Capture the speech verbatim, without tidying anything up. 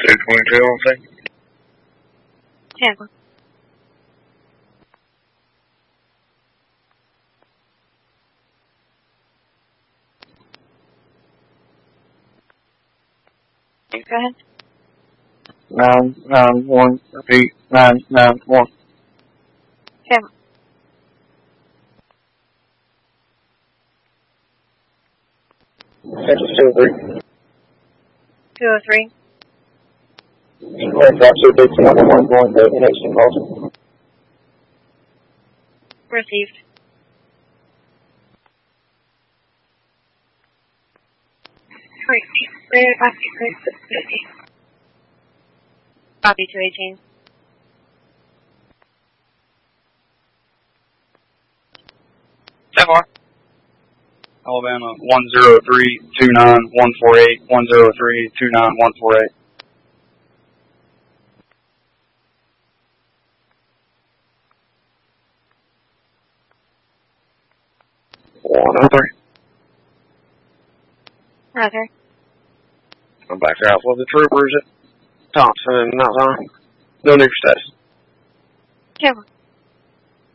two twenty-two on thing. Tampa. Go ahead. Nine nine one eight nine nine one. Tampa. That's two three. Two oh three. That's two big number one going to Nation Boston. Received. Great. Great. Great. Great. Copy two eighteen. Ten more. Alabama one zero three two nine one four eight one zero three two nine one four eight. One oh three. Roger. I'm back out for the troopers at Thompson and not on. No new status. Tampa.